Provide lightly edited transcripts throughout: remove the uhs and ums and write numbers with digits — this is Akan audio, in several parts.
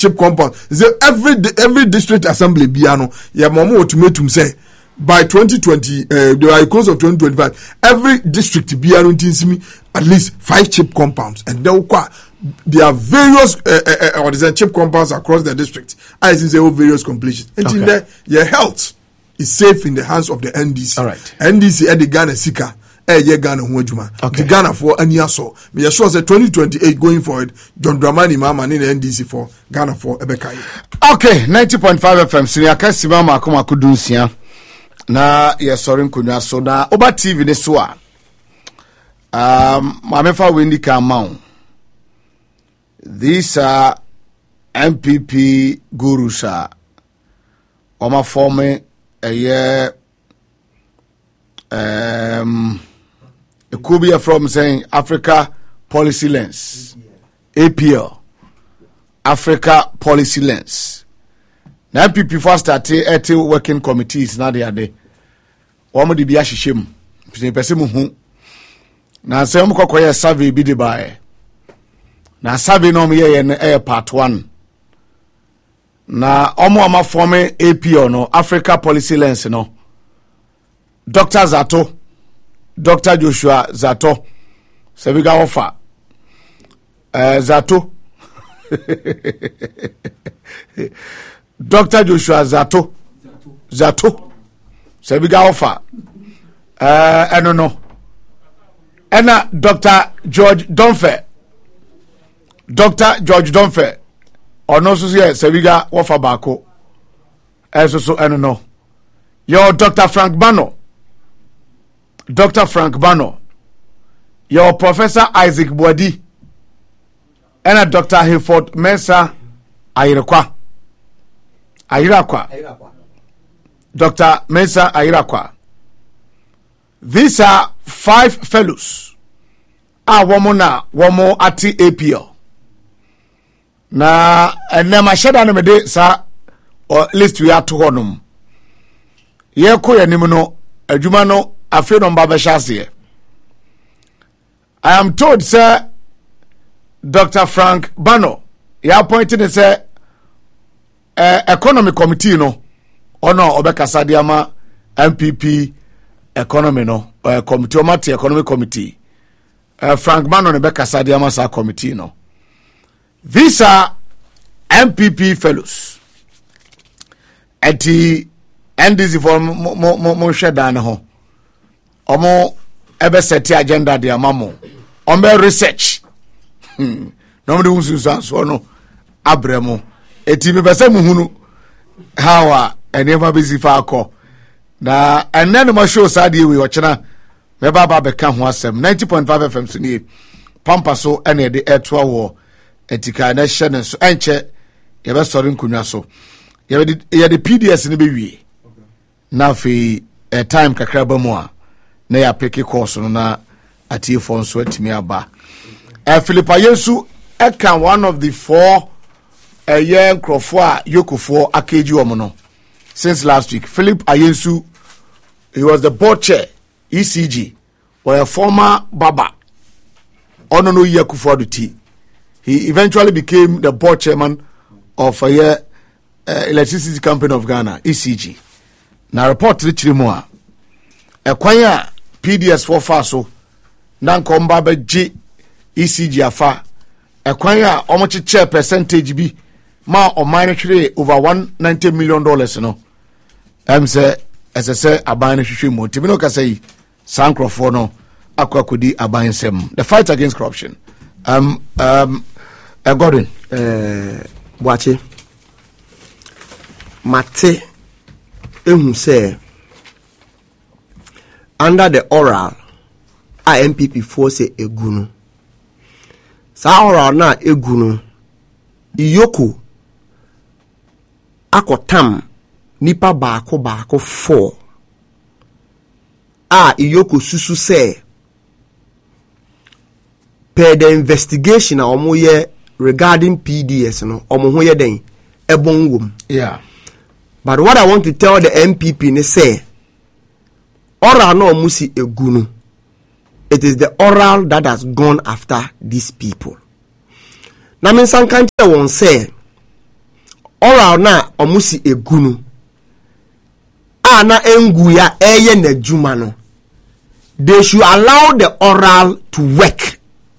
chip compound. Every district assembly biano ya momo ultimatum say by 2020 the close of 2025 every district biano tinsimi at least 5 chip compounds, and there are various chip compounds across the district. I see various completions. And in there, your health is safe in the hands of the NDC. All right. NDC at the Ghana Sika. Ghana the Ghana for any so me sure say 2028 going forward John Dramani Mama in the NDC for Ghana for Ebekai. Okay, 90.5 FM senior kasima makoma kudunsia na yesorin kunwa so na oba TV ne so a mamefa wendi kamau. These are MPP gurus oma forme a year it could be from saying Africa Policy Lens, APL, Africa Policy Lens. Now MPP first started at working committees. Now they are there. Omo di biya shishim. Pese muhu. Na se omo kokoye survey bi de bae. Na survey no ye part 1. Na omo ama form APL no Africa Policy Lens no. Dr. Zato, Dr. Joshua Zato, Sebiga offer. Zato, Dr. Joshua Zato, Sebiga offer. I don't know. And Dr. George Donfe, or no, so Sebiga offer Bako. So I don't know. Your Dr. Frank Bano. Your Professor Isaac Boadi, and Dr. Hayford Mensah Ayirakwa. Dr. Mensah Ayirakwa. These are 5 fellows. Womo ati APL. Na nema sheda no mede sa list we are to honum. Ye ko yanim no adwuma no afi no mba be I am told, sir, Dr. Frank Bano, he appointed sir economic committee no ono obekasa diama MPP economy no committee omati economic committee. Frank Bano ne bekasa diama sa committee no. These are MPP fellows. Eti NDC for mo sheda na ho. Omo ebe seti agenda de amamo. Omo research. No me unsu so no abremo. Eti me bese muhunu hawa enema bisi fa akọ. Na enen mo show sadi we ochena me baba be ka ho asem 90.5 FM sini pampa so ene de etwa wo etika na hye so enche ye be sori nkunwa so ye de PDS ne be wie na fi time kakra ba mu a na ya peke course no na atiefo nso atimi aba Philippa Yesu eka one of the 4 year crofo a yokofo akeji omo since last week. Philip Ayensu, he was the board chair ECG, or a former Baba Onono Yakufo Aduti. He eventually became the board chairman of a electricity company of Ghana, ECG. Now report literally more. A kwanya PDS for faso nan komba be G ECG afa. A kwanya omochi chair percentage bi ma o mine hwere over $190 million no. Say as I say aban hwehwe mo timi no ka say sankrofo no akwakodi aban sem. The fight against corruption. Gordon Boache Mate ehun say under the oral MPP for say egunu sa oral na egunu iyoko akotam nipa baako 4 iyoko susu say per the investigation a omo ye regarding PDS no omo ho ye den ebon wom. Yeah. But what I want to tell the MPP ne say oral no musi egunu. It is the oral that has gone after these people. Na men san kan won say oral na omusi egunu ana engu ya eye na juma no, they should allow the oral to work,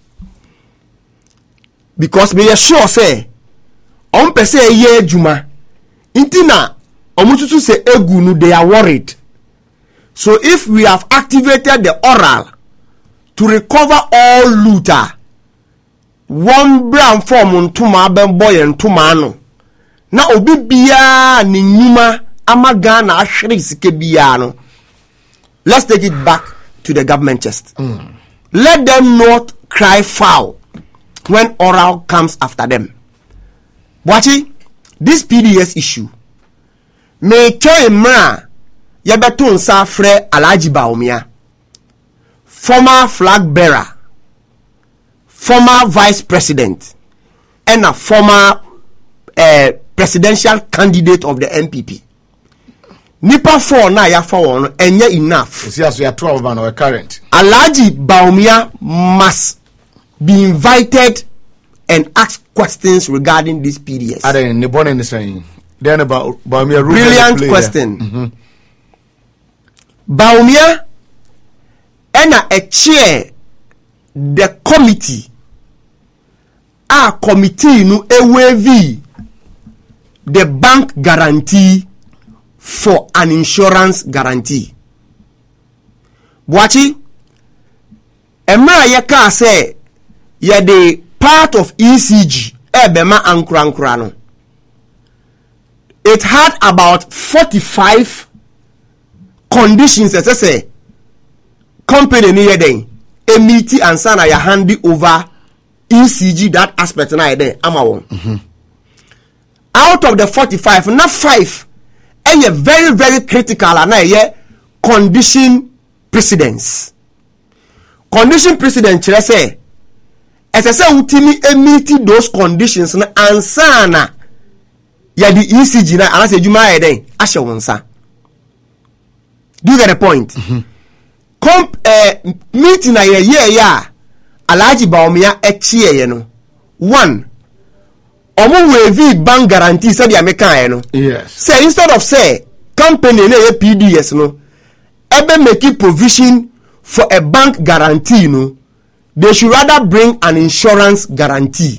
because we are sure say on per se ye juma intina omututu se egunu, they are worried. So if we have activated the oral to recover all looter, one brand form ntuma ben boy ntuma no na obi bia ni nyuma amaga na ahwere sike bia no, let's take it back to the government chest. Let them not cry foul when oral comes after them. Wachi, this PDS issue may carry mra yabeto nsa frɛ Alhaji Bawumia, former flag bearer, former vice president, and a former presidential candidate of the NPP. Nipa 4 na ya for one enye enough. See as we are 12 man or current. Alhaji Bawumia must be invited and ask questions regarding this PDS. Are they born in saying? Then about Bawumia, brilliant question. Bawumia and a chair the committee. A committee no ewevi the bank guarantee for an insurance guarantee. Boachi, emra yeka say ye the part of ECG ebema ankura no. It had about 45 conditions as I say company ni yeden emiti ansana ya handi over ECG that aspect na yeden amawon. Out of the 45 na 5 and very very critical na ye condition precedence. Condition precedence chere say say utimi emiti those conditions na ansana ya the ECG na anase juma yeden ahye wonsa. Do you get the point? Meeting na ye ya Alhaji Bawumia echie ye no. 1, omo wave bank guarantee say dia mekan ye no. Yes. Say instead of say company na ye PDS no, ebe make provision for a bank guarantee no, they should rather bring an insurance guarantee.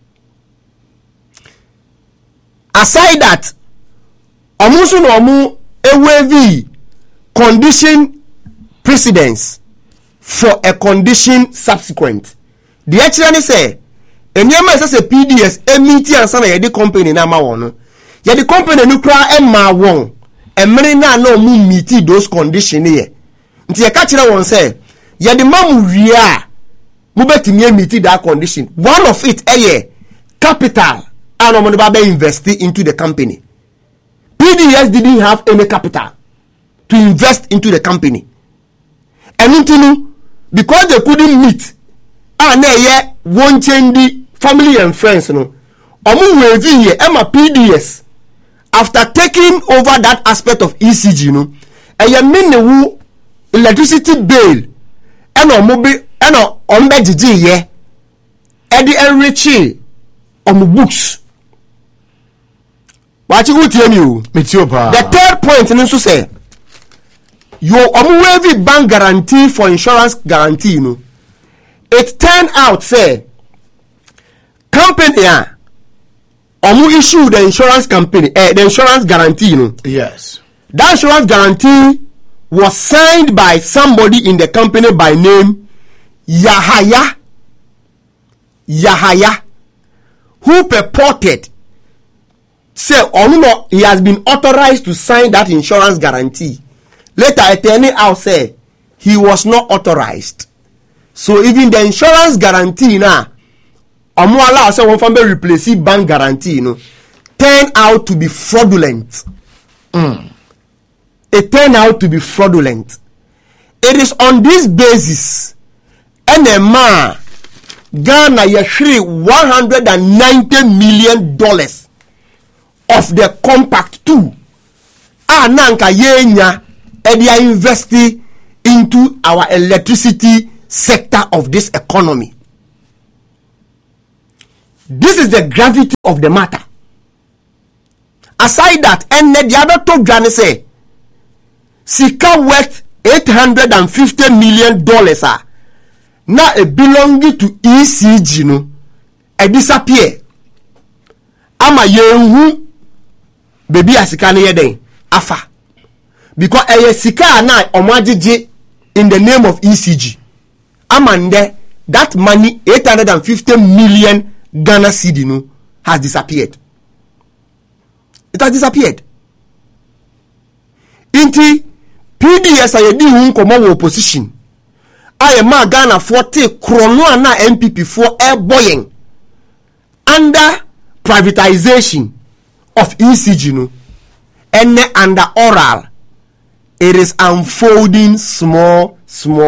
Aside that, omo so no omo wave condition precedence for a condition subsequent. The actually say enyama say PDS emiti ansa na ye the company na ma won no. Ye the company no kra emma won emre na na mu meet those condition here. Nti ye ka kire won say ye the mamu wie a mu betimi meet that condition. One of it capital and money ba invest into the company. PDS didn't have any capital to invest into the company. And because they couldn't meet, won't change the family and friends. No, Emma PDS after taking over that aspect of ECG, no, and you mean the electricity bill and on BGG, and the enriching on books. What you tell you? The third point, and also say. Your wavy bank guarantee for insurance guarantee, no. It turned out say company issue the insurance company the insurance guarantee, no. Yes. That insurance guarantee was signed by somebody in the company by name Yahaya, who purported say he has been authorized to sign that insurance guarantee. Later, it turned out say he was not authorized. So even the insurance guarantee now, allow say one family replace bank guarantee, turned out to be fraudulent. It turned out to be fraudulent. It is on this basis, NMA Ghana yashri $190 million of the compact too. Nanka yenya. And they are investing into our electricity sector of this economy. This is the gravity of the matter. aside that and the other to Johnny say sika worth $850 million now it belonging to ECG no e disappear ama yenhu baby asika ne yeden afa because e sika na omagege in the name of ECG amande that money 850 million Ghana cedi no has disappeared. It has disappeared. Inti PDS ayedi hu nkomo wo opposition aye ma Ghana 40 krono na MPP for air boying under privatization of ECG no and under oral it is unfolding small.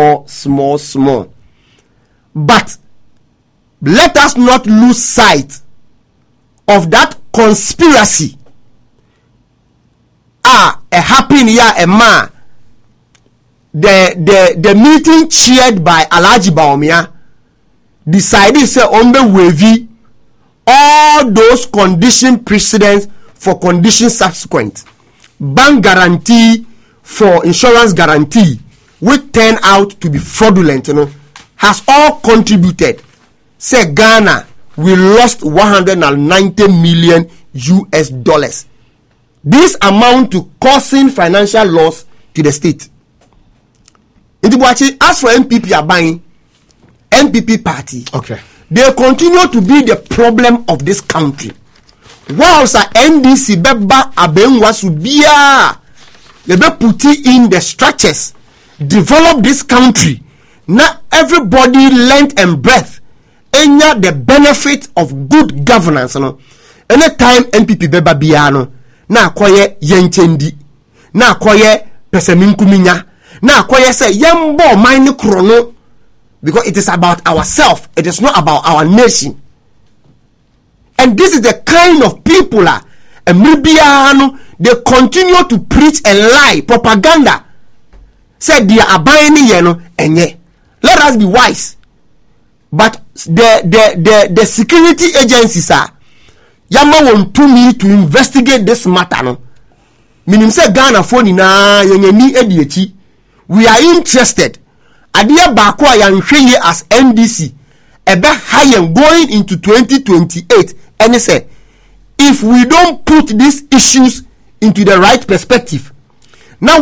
But let us not lose sight of that conspiracy. A happen here a man. The meeting chaired by Alhaji Bawumia decided say ombe wavy all those condition precedents for condition subsequent. Bank guarantee for insurance guarantee which turn out to be fraudulent, has all contributed. Say Ghana, we lost $190 million. This amount to causing financial loss to the state. As for MPP are buying, MPP party, okay, they continue to be the problem of this country. Whilst NDC beba abenwa subia, they be putting in the structures, develop this country. Now everybody length and breadth, enya the benefit of good governance. Anytime MPP beba biano, na akoye yenchendi, na akoye peseminkuminya, na akoye say yembo mine krono, because it is about ourselves, it is not about our nation. And this is the kind of people and they continue to preach a lie, propaganda. Said they are buying enye. Let us be wise. But the security agencies are Yama want to me to investigate this matter. No, meaning say Ghana phone na yenye ediechi. We are interested. Adia bakwa yanhwe as NDC. Ebe high going into 2028. And he said, if we don't put these issues into the right perspective, now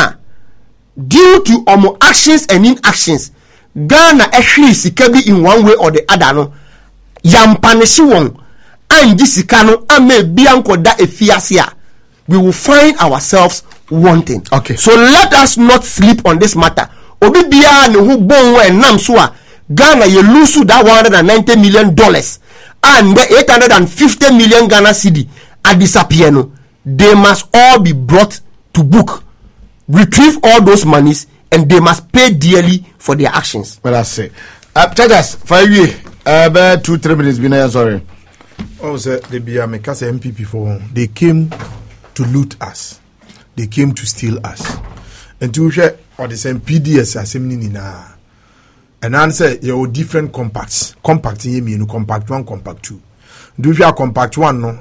due to our actions and inactions, Ghana actually sikabi in one way or the other. No, yampanishi won, and this sikano ame bianco da efiasia. We will find ourselves wanting. Okay. So let us not sleep on this matter. Obi biya no who bonwe namsua Ghana ye lose that $190 million. And the 850 million Ghana cedi are disappearing. They must all be brought to book, retrieve all those monies, and they must pay dearly for their actions. Well, I say, Chagas, 5 years, about 2-3 minutes. Been sorry. Oh, sir, they be a MPP for they came to loot us, they came to steal us, and to share or the same PDS as na. And answer your different compacts. Compact in mean compact 1, compact 2. Do you have compact 1 no?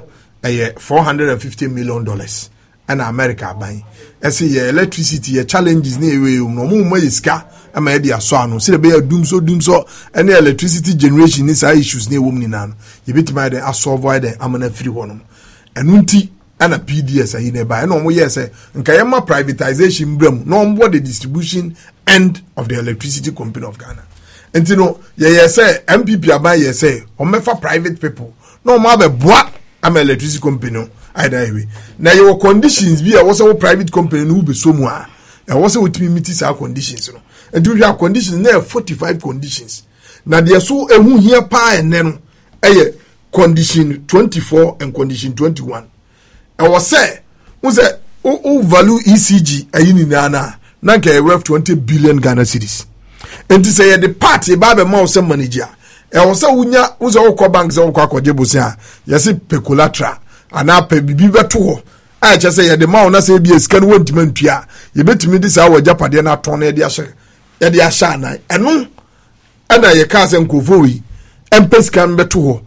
$450 million. And America buying. I say your electricity, challenges near no more iska. I may be a son. See the bear doom so. And the electricity generation is issues near woman in. You bet my the solve why the amana free one. And unti and a PDS in a buy. No, yes, and Kayama privatization brim. No more the distribution end of the electricity company of Ghana. And you know, say MPP abai say or mefa private people. No mabe boa am electricity company either way. Now your conditions be also private company who be so more. And also with me meet our conditions. And you have conditions there 45 conditions. Now they are so who here pa and then condition 24 and condition 21. I was say who say value ECG ayini nana nanka worth 20 billion Ghana cedis. And to say the party Baba Mouse manager. I was so unya was all banks all quacojebusia. Yes, peculatra and up a biba tour. I just say the mount as a BS can want to mentia. You bet me this hour Japadiana tone Edia Shana. And no, and I cousin Kovoi and Pescan betuo.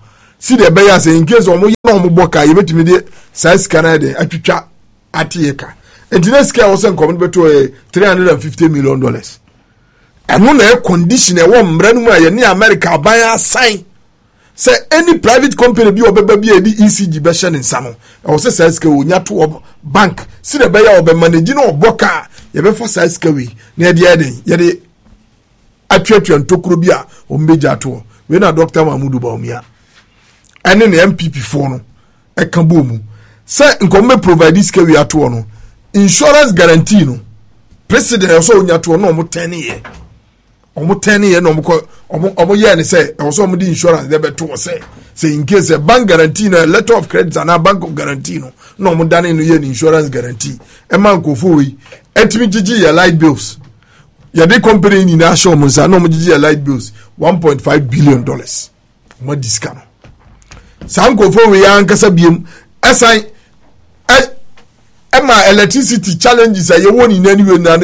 see the buyers in case omo ye na omo boka ye betimi de size Canada atwitwa atiyeka entiness care was come beto $350 million eno na e condition e wo mra no ma ye ne America ban assign say any private company bi obeba bi edi ECG be hye ne nsano e wo say size care onya to bank see the buyer obe manage no boka ye be for size care we na de eden ye de atwatwa ntokuro bi a ombeja to we na Dr. Mahmoud Bawumia ene ne MPP fo no e kan bo mu say nkom provide this care we ato no insurance guarantee no president also onya to no mo 10 year omo 10 year no omo ye ne say also omo di insurance dey beto say in case a bank guarantee no letter of credit and a bank of guarantee no omo dane no ye insurance guarantee e man ko fo wi etimi gigi your light bills ya de company ni na show mo say no omo gigi your light bills $1.5 billion mo discount san ko fo wi an kasa biem asan ema electricity challenges aye woni na anyway na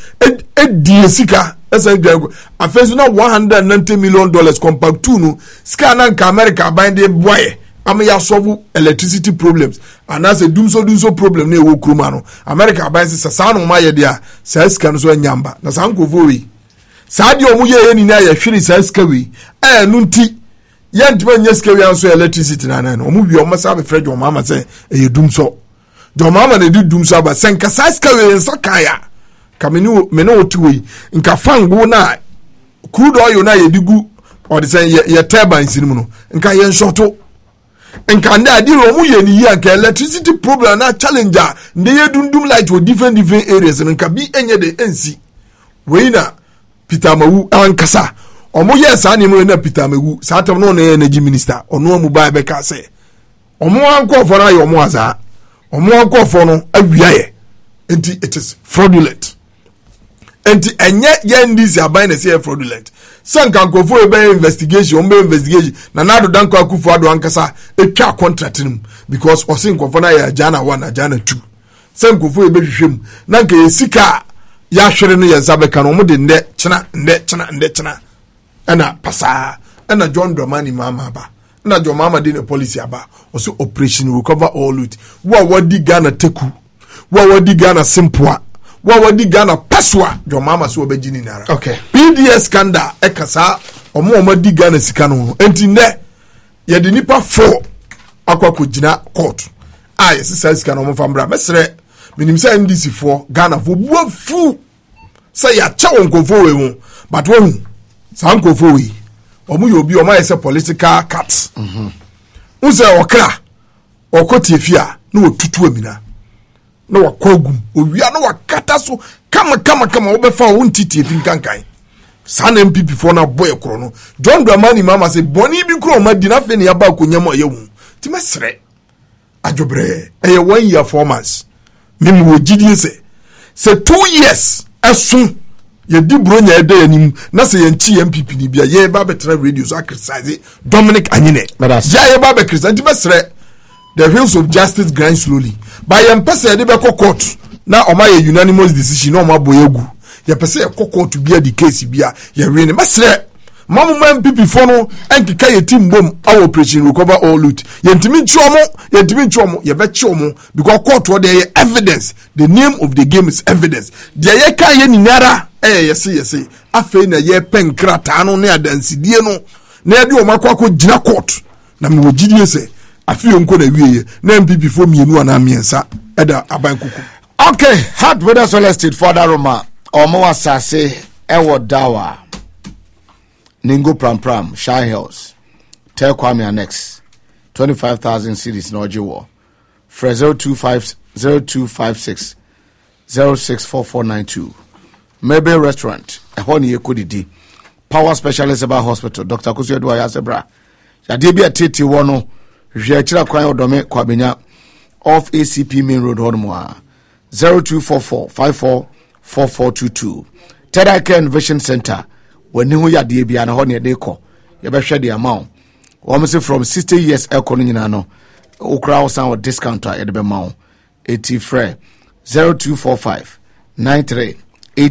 di sika asan gwa afesu na $190 million compact 2 no sika na nka America ban de boy am ya solve electricity problems and as a dumso problem na ewo kroma no America ban se sa no ma ye dia sa sika no so nyamba na san ko fo wi sa de omu ye ni na ye hwiri sa sika wi no nti ye ntima nye sika wi an so electricity na no omu bi o ma sa be fred o mama se e dumso do mama na di dumso aba senka sa sika wi nsa kaya kamenu me no otuwe nka fangu na crude oil na ye digu or the say ye turbines ni mu no nka ye nshoto nka na di ro mu ye ni ya nka electricity problem na challenger nde ye dundum light for different areas nka bi enye de ensi we na Peter Mawu ankasa omo ye sa ni mu na Peter Mawu sa tam no na energy minister ono mu ba be ka say omo anko for na ye omo aza omo anko for no awiaye enti it is fraudulent enti enye ye ndisi aban na say fraudulent sanka nkofo e be investigation na nado danko akufo ado ankasa etwa contract nim because o sin nkofo na ya jana 1 na jana 2 sanka nkofo e be hwehwem na nka ye sika ya hwere no ye zabeka no mo de nde chena ana pasa ana John Dramani mama ba na John mama de policy aba o so operation recover all loot wa wadi Ghana teku wa wadi Ghana simpoa wa wadi Ghana paswa John mama so obejini nara okay PDS scandal ekasa omo di Ghana sika no enti nde ye de nipa 4 akwako gina court yes sika no mo fambra mesre minim say NDC 4 Ghana fo bua fu say ya chawo nkofo we hu but wo san nkofo we omo ye obi omo say political cut unse okra okotiefia na otutu amina na wakogum owia na wakata so kama obefa wontiti efi nkankan sana MPP for na boy kro no John Dramani mama say boni bi kro ma di na fe ne ya ba konyam ayewu ti mesre adwobre eye 1 year 4 months mimi wo gidie se 2 years asun ye di bronya ede anim na se ye nchi MPP ni bia ye ba betra radio so criticize Dominic Anyine ya ye ba be criticize ti mesre the wheels of justice grind slowly by empese de be court na oma ye unanimous decision na oma boyegu ye pese ye court bia the case bia ye win mesre mamu MPP for no enkeka ye team bom our operation recover all loot ye ntimi nchuomo ye be chuomo because court wo there evidence the name of the game is evidence there ye kan ye ninara yes afei na ye penkrata no ne adansidie no na ye de o makwa gina court na me wogidie se afei onko na wieye na MPP for mienu ana miensa eda aban kuku okay hard weather solar state for that Roma omo asase ewo dawa Ningo Pram Shy Hills Tell Kwame Annex 25,000 cities in Ojiwo Frezo 0256 064492 Mabel Restaurant Ehoni Yekodidi Power Specialist about Hospital Dr. Kusi Edwa Yasebra Yadebia Titi Wono Jechira Kwan Odome Kwabenya off ACP Main Road Honmoa 0244 544422 Tedake Vision Center when you ya de bia na ho ne de ko ye be hwe de amount wo say from 60 years elko no nyina no okra wo san discount e de be ma 80 free 0245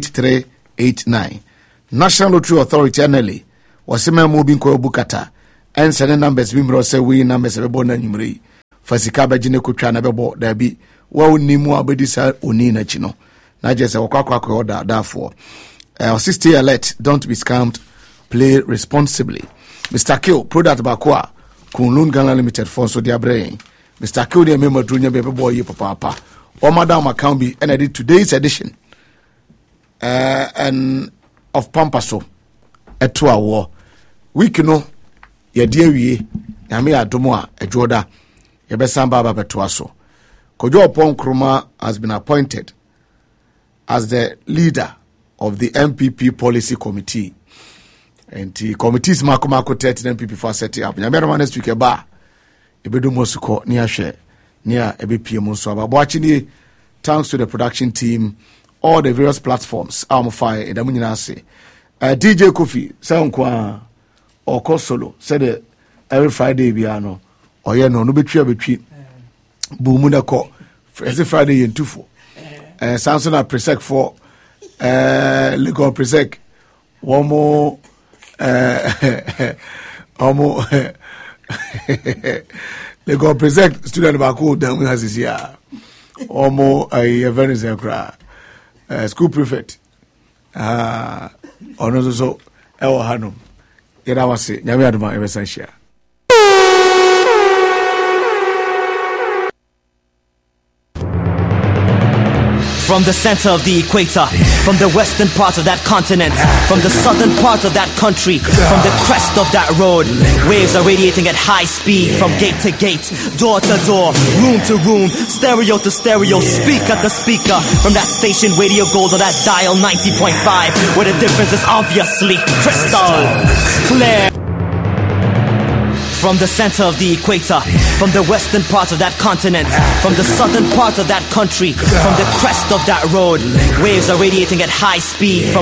938389 National Lottery Authority anele was me moving ko bukata and send numbers bimro say we numbers be born numeri fasika be gine kotwa na be bo da bi wa onimu abedi sa oni na chi no na je say wakwa order therefore 60 alert, don't be scammed, play responsibly. Mr. Kill product bakwa Kunlun Ghana Limited for so dia brain. Mr. Kill the member junior baby boy papa or madam account be and I did today's edition and of Pampaso at 2 hour week no ye dear we yami adomo a joda ye besamba baba betuaso Kojo Opon Kruma has been appointed as the leader of the MPP policy committee. And the committees Mako 13 MPP for setting up. Nyamera next week eba ebedo mosuko near share near EBPM so about watching thanks to the production team, all the various platforms. I'm fire edamunyina say. DJ Kofi sound kwa or solo said every Friday biano or yeah no between Bumuna ko every Friday in 2-4. Samson a presec for legal presec one more legal presec student back who then has this year almost a very school prefect or no so El Hanum yet was it nyame adoma essential. From the center of the equator, from the western part of that continent, from the southern part of that country, from the crest of that road, waves are radiating at high speed from gate to gate, door to door, room to room, stereo to stereo, speaker to speaker, from that station Radio Gold or that dial 90.5, where the difference is obviously crystal clear. From the center of the equator, from the western part of that continent, from the southern part of that country, from the crest of that road, waves are radiating at high speed from